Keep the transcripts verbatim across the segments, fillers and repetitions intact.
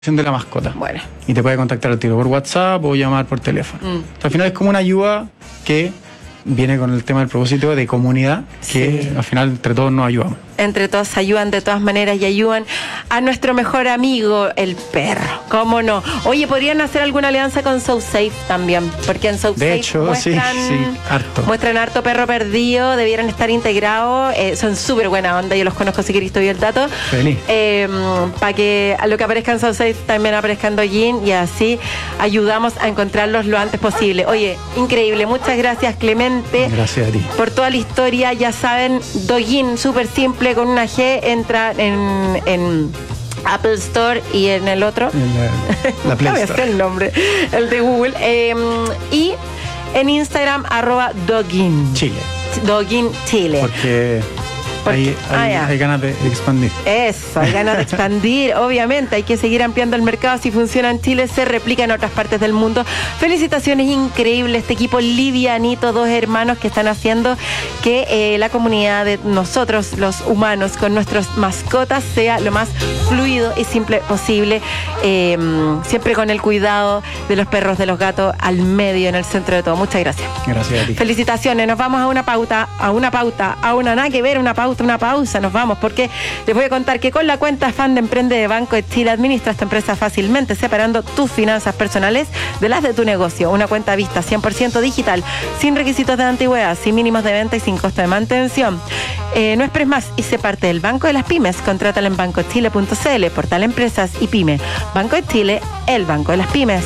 de la mascota. Bueno. Y te puede contactar al tiro por WhatsApp o llamar por teléfono. Mm. Entonces, al final es como una ayuda que viene con el tema del propósito de comunidad, que sí. Al final entre todos nos ayudamos. Entre todos se ayudan de todas maneras y ayudan a nuestro mejor amigo, el perro. ¿Cómo no? Oye, podrían hacer alguna alianza con SoSafe también, porque en SoSafe de hecho, muestran, sí, sí, harto. muestran harto perro perdido, debieran estar integrados, eh, son súper buena onda, yo los conozco si queréis, te doy el dato. Feliz. Eh, para que a lo que aparezca en SoSafe también aparezca en Douyin y así ayudamos a encontrarlos lo antes posible. Oye, increíble, muchas gracias Clemente. Gracias a ti. Por toda la historia, ya saben, Douyin, súper simple, con una G, entra en, en Apple Store y en el otro. En la, la Play Store. el nombre, el de Google. Eh, y en Instagram, arroba Douyin. Chile. Douyin Chile. Porque... Porque, hay, hay, ah, hay ganas de expandir. Eso, hay ganas de expandir. Obviamente, hay que seguir ampliando el mercado. Si funciona en Chile, se replica en otras partes del mundo. Felicitaciones, increíble este equipo livianito, dos hermanos que están haciendo que eh, la comunidad de nosotros, los humanos, con nuestras mascotas, sea lo más fluido y simple posible. Eh, siempre con el cuidado de los perros, de los gatos, al medio, en el centro de todo. Muchas gracias. Gracias a ti. Felicitaciones. Nos vamos a una pauta, a una pauta, a una nada que ver, una pauta. Una pausa, nos vamos, porque les voy a contar que con la cuenta Fan de Emprende de Banco de Chile administras tu empresa fácilmente, separando tus finanzas personales de las de tu negocio. Una cuenta vista cien por ciento digital, sin requisitos de antigüedad, sin mínimos de venta y sin costo de mantención. Eh, no esperes más y sé parte del Banco de las Pymes. Contrátala en banco chile punto c l, portal Empresas y Pyme. Banco de Chile, el Banco de las Pymes.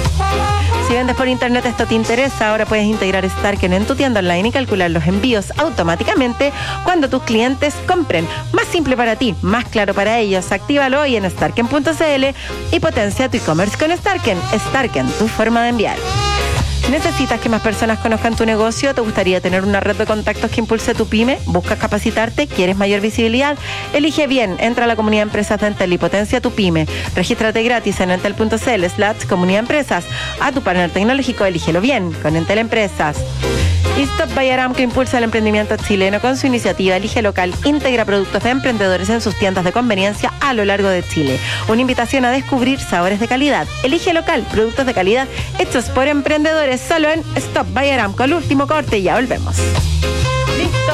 Si vendes por internet esto te interesa, ahora puedes integrar Starken en tu tienda online y calcular los envíos automáticamente cuando tus clientes compren. Más simple para ti, más claro para ellos. Actívalo hoy en starken punto c l y potencia tu e-commerce con Starken. Starken, tu forma de enviar. ¿Necesitas que más personas conozcan tu negocio? ¿Te gustaría tener una red de contactos que impulse tu pyme? ¿Buscas capacitarte? ¿Quieres mayor visibilidad? Elige bien. Entra a la comunidad de empresas de Entel y potencia tu pyme. Regístrate gratis en entel punto c l slash comunidad empresas. A tu partner tecnológico, elígelo bien con Entel Empresas. Y Stop by Aramco impulsa el emprendimiento chileno con su iniciativa Elige Local. Integra productos de emprendedores en sus tiendas de conveniencia a lo largo de Chile. Una invitación a descubrir sabores de calidad. Elige Local, productos de calidad hechos por emprendedores, solo en Stop by Aramco. El último corte y ya volvemos. ¡Listo!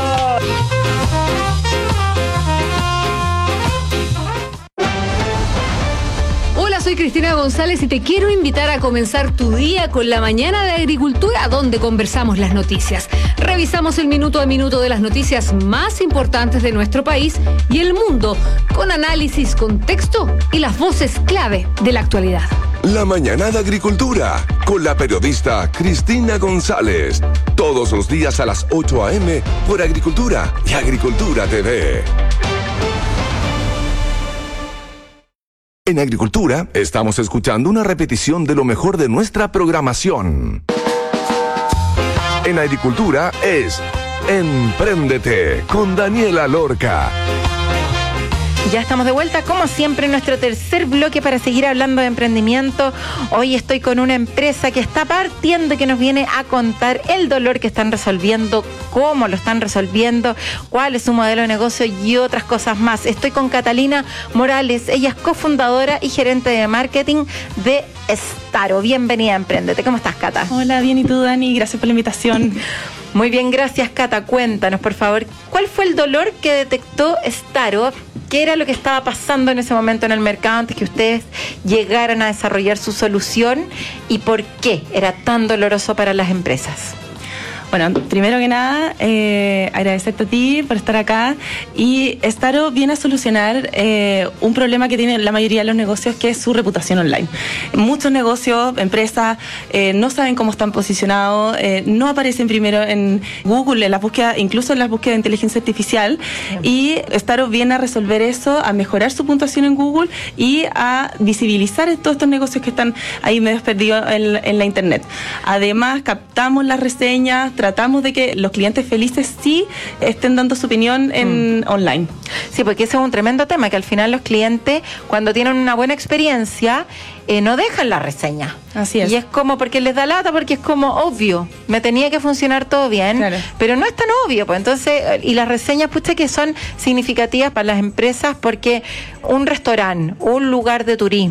Soy Cristina González y te quiero invitar a comenzar tu día con la mañana de agricultura, donde conversamos las noticias. Revisamos el minuto a minuto de las noticias más importantes de nuestro país y el mundo, con análisis, contexto y las voces clave de la actualidad. La mañana de agricultura, con la periodista Cristina González. Todos los días a las ocho a eme por Agricultura y Agricultura T V. En Agricultura, estamos escuchando una repetición de lo mejor de nuestra programación. En Agricultura es Empréndete con Daniela Lorca. Ya estamos de vuelta, como siempre, en nuestro tercer bloque para seguir hablando de emprendimiento. Hoy estoy con una empresa que está partiendo y que nos viene a contar el dolor que están resolviendo, cómo lo están resolviendo, cuál es su modelo de negocio y otras cosas más. Estoy con Catalina Morales, ella es cofundadora y gerente de marketing de Staro. Bienvenida a Emprendete. ¿Cómo estás, Cata? Hola, bien, ¿y tú, Dani? Gracias por la invitación. Muy bien, gracias, Cata. Cuéntanos, por favor, ¿cuál fue el dolor que detectó Staro? ¿Qué era lo que estaba pasando en ese momento en el mercado antes que ustedes llegaran a desarrollar su solución? ¿Y por qué era tan doloroso para las empresas? Bueno, primero que nada, eh, agradecerte a ti por estar acá. Y Staro viene a solucionar eh, un problema que tienen la mayoría de los negocios, que es su reputación online. Muchos negocios, empresas, eh, no saben cómo están posicionados, eh, no aparecen primero en Google, en las búsquedas, incluso en las búsquedas de inteligencia artificial. Y Staro viene a resolver eso, a mejorar su puntuación en Google y a visibilizar todos estos negocios que están ahí medio perdidos en, en la internet. Además, captamos las reseñas, tratamos de que los clientes felices sí estén dando su opinión en mm. online. Sí, porque ese es un tremendo tema, que al final los clientes, cuando tienen una buena experiencia, eh, no dejan la reseña. Así es. Y es como, porque les da lata, porque es como obvio, me tenía que funcionar todo bien, claro. pero no es tan obvio, pues entonces, y las reseñas, pucha, que son significativas para las empresas, porque un restaurante, un lugar de turismo,